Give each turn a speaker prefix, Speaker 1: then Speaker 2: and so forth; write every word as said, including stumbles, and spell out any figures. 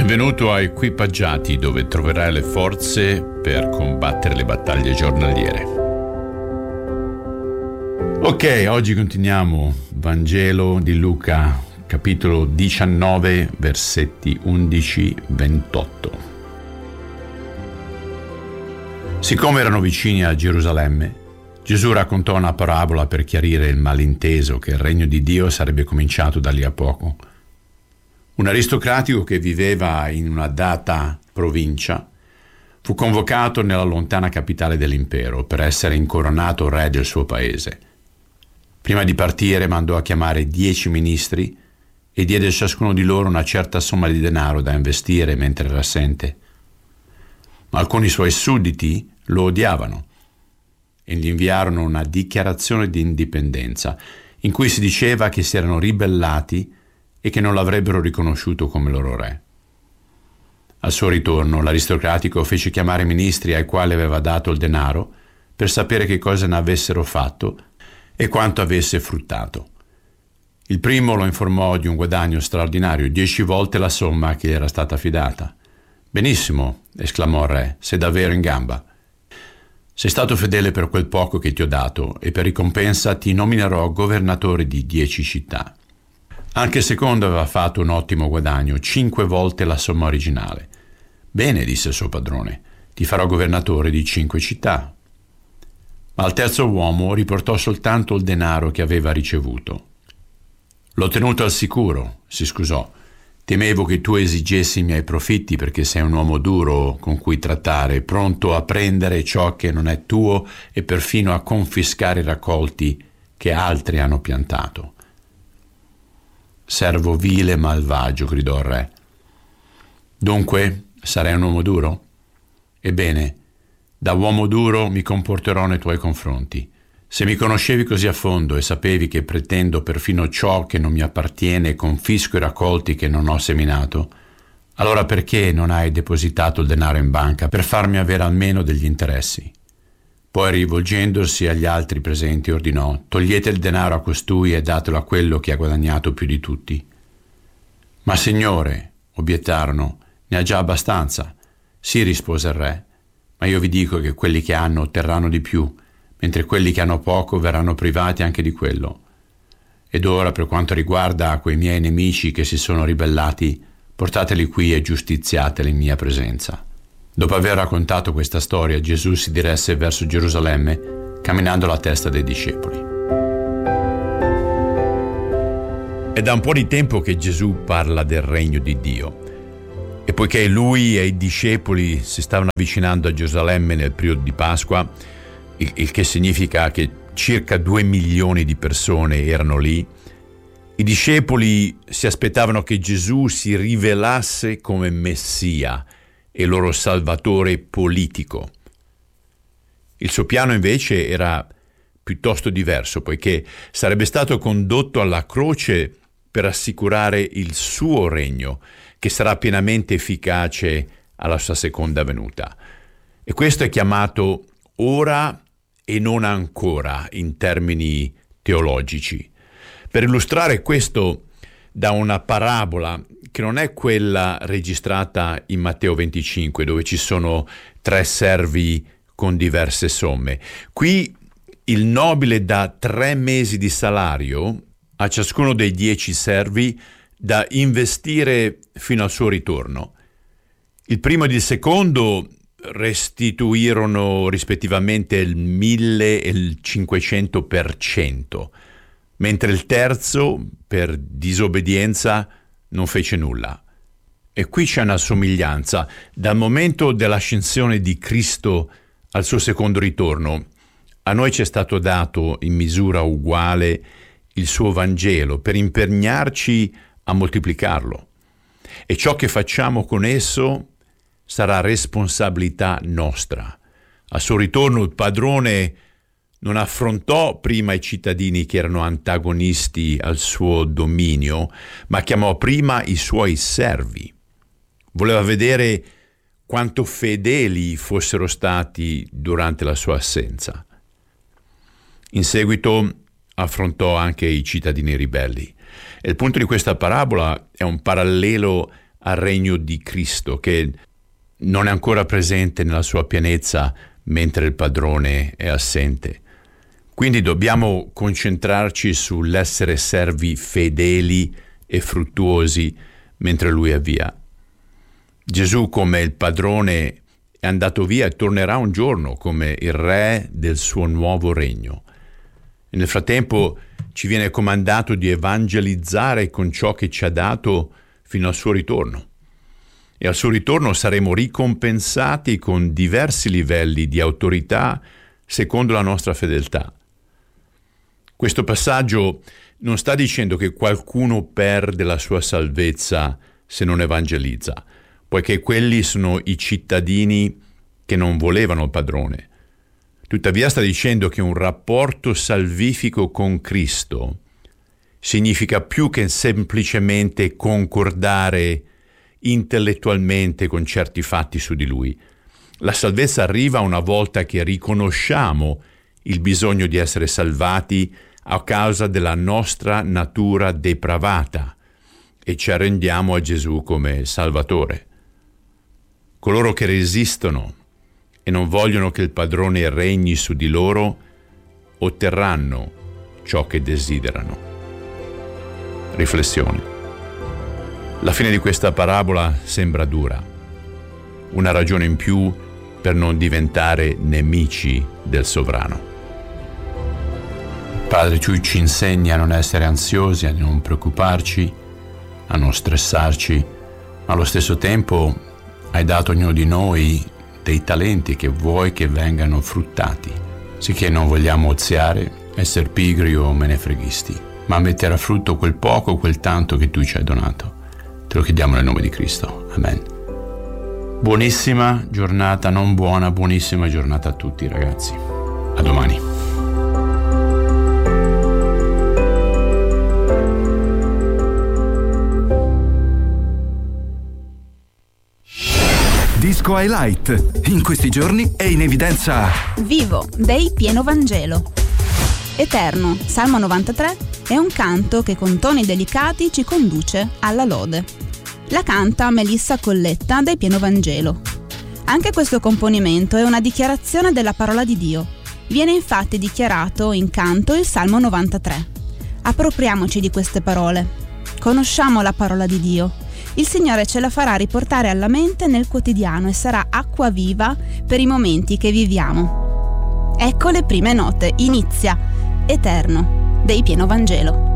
Speaker 1: Benvenuto a Equipaggiati, dove troverai le forze per combattere le battaglie giornaliere. Ok, oggi continuiamo Vangelo di Luca, capitolo diciannove, versetti undici ventotto. Siccome erano vicini a Gerusalemme, Gesù raccontò una parabola per chiarire il malinteso che il regno di Dio sarebbe cominciato da lì a poco. Un aristocratico che viveva in una data provincia fu convocato nella lontana capitale dell'impero per essere incoronato re del suo paese. Prima di partire mandò a chiamare dieci ministri e diede a ciascuno di loro una certa somma di denaro da investire mentre era assente. Ma alcuni suoi sudditi lo odiavano e gli inviarono una dichiarazione di indipendenza in cui si diceva che si erano ribellati e che non l'avrebbero riconosciuto come loro re. Al suo ritorno, l'aristocratico fece chiamare i ministri ai quali aveva dato il denaro per sapere che cosa ne avessero fatto e quanto avesse fruttato. Il primo lo informò di un guadagno straordinario, dieci volte la somma che gli era stata affidata. «Benissimo», esclamò il re, «sei davvero in gamba. Sei stato fedele per quel poco che ti ho dato e per ricompensa ti nominerò governatore di dieci città». Anche il secondo aveva fatto un ottimo guadagno, cinque volte la somma originale. «Bene», disse il suo padrone, «ti farò governatore di cinque città». Ma il terzo uomo riportò soltanto il denaro che aveva ricevuto. «L'ho tenuto al sicuro», si scusò. «Temevo che tu esigessi i miei profitti perché sei un uomo duro con cui trattare, pronto a prendere ciò che non è tuo e perfino a confiscare i raccolti che altri hanno piantato». «Servo vile e malvagio», gridò il re. «Dunque sarai un uomo duro? Ebbene, da uomo duro mi comporterò nei tuoi confronti. Se mi conoscevi così a fondo e sapevi che pretendo perfino ciò che non mi appartiene e confisco i raccolti che non ho seminato, allora perché non hai depositato il denaro in banca per farmi avere almeno degli interessi?» Poi, rivolgendosi agli altri presenti, ordinò: «Togliete il denaro a costui e datelo a quello che ha guadagnato più di tutti». «Ma signore», obiettarono, «ne ha già abbastanza». «Sì», rispose il re, «ma io vi dico che quelli che hanno otterranno di più, mentre quelli che hanno poco verranno privati anche di quello. Ed ora, per quanto riguarda quei miei nemici che si sono ribellati, portateli qui e giustiziateli in mia presenza». Dopo aver raccontato questa storia, Gesù si diresse verso Gerusalemme, camminando alla testa dei discepoli. È da un po' di tempo che Gesù parla del regno di Dio. E poiché lui e i discepoli si stavano avvicinando a Gerusalemme nel periodo di Pasqua, il, il che significa che circa due milioni di persone erano lì, i discepoli si aspettavano che Gesù si rivelasse come Messia e loro salvatore politico. Il suo piano invece era piuttosto diverso, poiché sarebbe stato condotto alla croce per assicurare il suo regno, che sarà pienamente efficace alla sua seconda venuta. E questo è chiamato ora e non ancora in termini teologici. Per illustrare questo da una parabola che non è quella registrata in Matteo venticinque, dove ci sono tre servi con diverse somme. Qui il nobile dà tre mesi di salario a ciascuno dei dieci servi da investire fino al suo ritorno. Il primo ed il secondo restituirono rispettivamente il mille e il cinquecento per cento, mentre il terzo, per disobbedienza, non fece nulla. E qui c'è una somiglianza. Dal momento dell'ascensione di Cristo al suo secondo ritorno, a noi ci è stato dato in misura uguale il suo Vangelo per impegnarci a moltiplicarlo. E ciò che facciamo con esso sarà responsabilità nostra. Al suo ritorno il padrone non affrontò prima i cittadini che erano antagonisti al suo dominio, ma chiamò prima i suoi servi. Voleva vedere quanto fedeli fossero stati durante la sua assenza. In seguito affrontò anche i cittadini ribelli. E il punto di questa parabola è un parallelo al regno di Cristo, che non è ancora presente nella sua pienezza mentre il padrone è assente. Quindi dobbiamo concentrarci sull'essere servi fedeli e fruttuosi mentre lui è via. Gesù, come il padrone, è andato via e tornerà un giorno come il re del suo nuovo regno. E nel frattempo ci viene comandato di evangelizzare con ciò che ci ha dato fino al suo ritorno. E al suo ritorno saremo ricompensati con diversi livelli di autorità secondo la nostra fedeltà. Questo passaggio non sta dicendo che qualcuno perde la sua salvezza se non evangelizza, poiché quelli sono i cittadini che non volevano il padrone. Tuttavia sta dicendo che un rapporto salvifico con Cristo significa più che semplicemente concordare intellettualmente con certi fatti su di lui. La salvezza arriva una volta che riconosciamo il bisogno di essere salvati a causa della nostra natura depravata e ci arrendiamo a Gesù come Salvatore. Coloro che resistono e non vogliono che il padrone regni su di loro otterranno ciò che desiderano. Riflessione. La fine di questa parabola sembra dura, una ragione in più per non diventare nemici del sovrano. Padre, tu ci insegni a non essere ansiosi, a non preoccuparci, a non stressarci, ma allo stesso tempo hai dato a ognuno di noi dei talenti che vuoi che vengano fruttati, sicché non vogliamo oziare, essere pigri o menefreghisti, ma mettere a frutto quel poco o quel tanto che tu ci hai donato. Te lo chiediamo nel nome di Cristo. Amen. Buonissima giornata, non buona, buonissima giornata a tutti, ragazzi. A domani.
Speaker 2: Disco Highlight. In questi giorni è in evidenza
Speaker 3: Vivo dei Pieno Vangelo. Eterno, Salmo novantatré, è un canto che con toni delicati ci conduce alla lode. La canta Melissa Colletta dei Pieno Vangelo. Anche questo componimento è una dichiarazione della parola di Dio. Viene infatti dichiarato in canto il Salmo novantatré. Appropriamoci di queste parole. Conosciamo la parola di Dio. Il Signore ce la farà riportare alla mente nel quotidiano e sarà acqua viva per i momenti che viviamo. Ecco le prime note. Inizia Eterno dei Pieno Vangelo.